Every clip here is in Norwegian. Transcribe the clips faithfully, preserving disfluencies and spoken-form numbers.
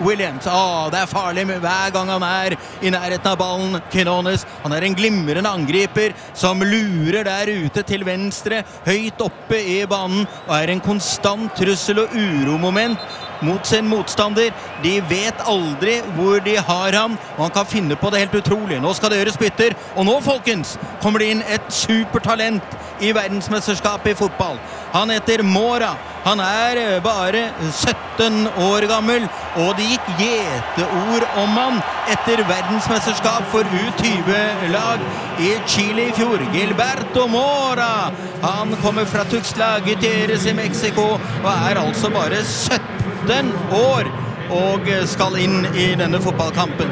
Williams. Åh, det er farlig med hver gang han er i nærheten av ballen. Quinones, han er en glimrende angriper som lurer der ute til venstre, høyt oppe i banen, og er en konstant trussel og uromoment mot sin motstander. De vet aldri hvor de har ham, og han kan finne på det helt utrolig. Nå skal det gjøres bytter, og nå, folkens, kommer det inn et supertalent i verdensmesterskapet i fotball. Han heter Mora. Han er bare sytten år gammel, og det gikk gjeteord om han etter verdensmesterskap for U tjue-lag i Chile i fjor. Gilberto Mora. Han kommer fra Tuxtla Gutierrez i Mexico, og er altså bare sytten år og skal inn i denne fotballkampen.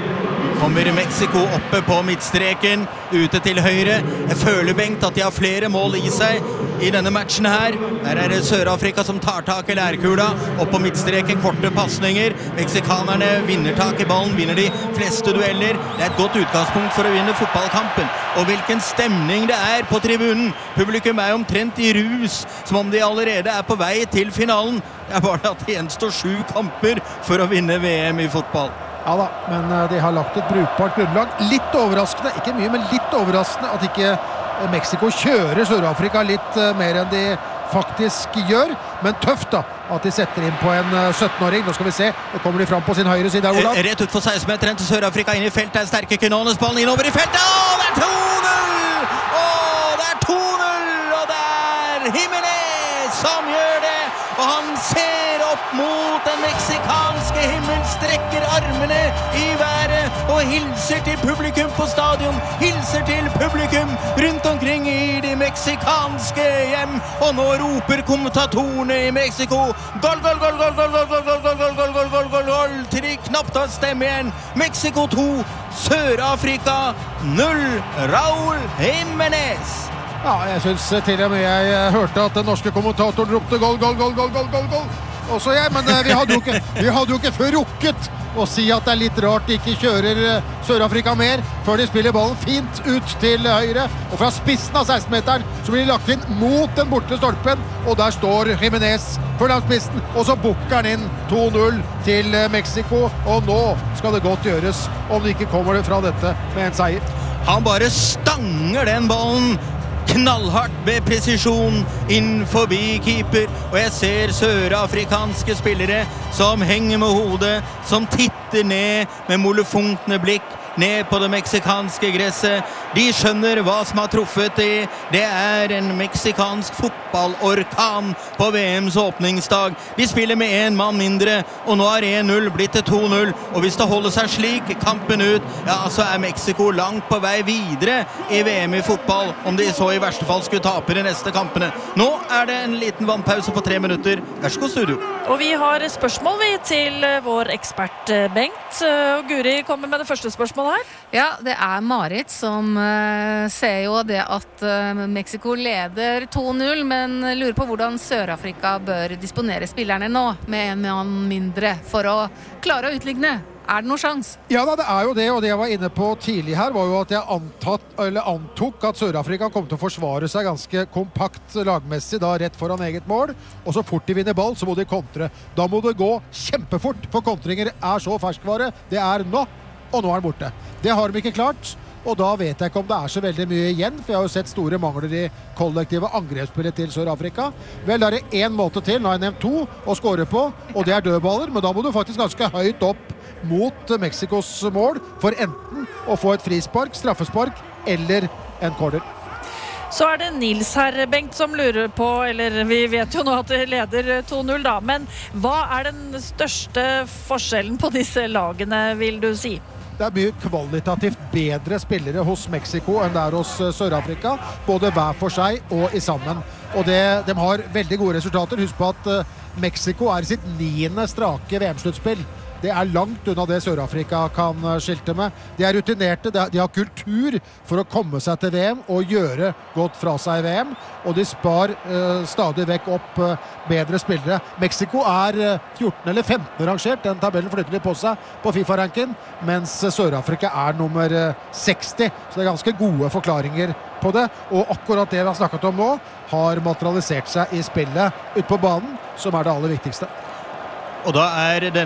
Kommer Mexico oppe på midtstreken, ute til høyre. Jeg føler, Bengt, at de har flere mål i seg i denne matchen her. Der er det Sør-Afrika som tar tak i lærkula, opp på midtstreken, korte passninger. Meksikanerne vinner tak i ballen, vinner de fleste dueller. Det er et godt utgangspunkt for å vinne fotballkampen. Og hvilken stemning det er på tribunen. Publikum er omtrent i rus, som om de allerede er på vei til finalen. Det er bare at det gjenstår sju kamper for å vinne V M i fotball. Ja da, men de har lagt et brukbart grunnlag. Litt overraskende, ikke mye, men litt overraskende at ikke Mexico kjører Sør-Afrika litt mer enn de faktisk gjør. Men tøft da, at de setter inn på en sytten-åring. Nå skal vi se, nå kommer de fram på sin høyre side. Olav. Rett ut for seksten-meteren til Sør-Afrika, inn i feltet er sterke Quinones, ballen innover i feltet. Åh, det er to null! Åh, det er to null! Og det er Jimenez som gjør det! Og han ser opp mot den meksikanske himmel, strekker armene i været og hilser til publikum på stadion, hilser til publikum rundt omkring i de meksikanske hjem, og nå roper kommentatorene i Mexico gol, gol, gol, gol, gol, gol, gol, gol, gol, gol, gol, gol, gol, gol, til de knapt har stemme igjen. Mexico to, Sør-Afrika null, Raúl Jiménez. Ja, jeg synes til og med jeg hørte at den norske kommentatoren ropte gol, gol, gol, gol, gol, gol, gol. Også jeg, men vi hadde jo ikke, vi hadde jo ikke før rukket å si at det er litt rart de ikke kjører Sør-Afrika mer, før de spiller ballen fint ut til høyre, og fra spissen av seksten-meteren så blir de lagt inn mot den borte stolpen, og der står Jimenez for langt spissen, og så bukker han inn to null til Mexico, og nå skal det godt gjøres om de ikke kommer fra dette med en seier. Han bare stanger den ballen knallhardt med presisjon inn forbi keeper, og jeg ser sørafrikanske spillere som henger med hodet, som titter ned med molefunkne blikk ned på det meksikanske gresset. De skjønner hva som har truffet de. Det er en meksikansk fotballorkan på V M's åpningsdag. De spiller med en mann mindre, og nå er en null blitt til to null. Og hvis det holder seg slik kampen ut, ja, så er Mexico langt på vei videre i V M i fotball, om de så i verste fall skulle tape de neste kampene. Nå er det en liten vannpause på tre minutter. Vær så god, studio. Og vi har spørsmål vi til vår ekspert Bengt. Og Guri kommer med det første spørsmålet her. Ja, det er Marit som uh, ser jo det at uh, Mexico leder to null, men lurer på hvordan Sør-Afrika bør disponere spillerne nå, med en mann mindre, for å klare å utligne. Er det noen sjans? Ja da, det er jo det, og det jeg var inne på tidlig her var jo at jeg antatt, eller antok at Sør-Afrika kom til å forsvare seg ganske kompakt lagmessig da rett foran eget mål, og så fort de vinner ball så må de kontre. Da må det gå kjempefort, for kontringer er så ferskvare. Det er nå, og nå er den borte. Det har de ikke klart, og da vet jeg ikke om det er så veldig mye igjen, for jeg har jo sett store mangler i kollektive angrepsspillet til Sør-Afrika. Vel, da er det en måte til, nå har jeg nevnt to, å score på, og det er dødballer, men da må du faktisk ganske høyt opp mot Mexikos mål, for enten å få et frispark, straffespark, eller en corner. Så er det Nils her, Bengt, som lurer på, eller vi vet jo nå at det leder to null da, men hva er den største forskjellen på disse lagene, vil du si? Det er mye kvalitativt bedre spillere hos Mexico enn det er hos Sør-Afrika, både hver for seg og i sammen. Og det, de har veldig gode resultater. Husk på at Mexico er i sitt niende strake V M-sluttspill. Det er langt unna det Sør-Afrika kan skilte med. De er rutinerte, de har kultur for å komme seg til V M og gjøre godt fra seg i V M, og de spar uh, stadig vekk opp uh, bedre spillere. Mexico er uh, fjorten eller femten rangert, den tabellen flytter de på seg på FIFA-ranken, mens Sør-Afrika er nummer uh, seksti, så det er ganske gode forklaringer på det, og akkurat det vi har snakket om nå har materialisert seg i spillet ut på banen, som er det aller viktigste. Og da er den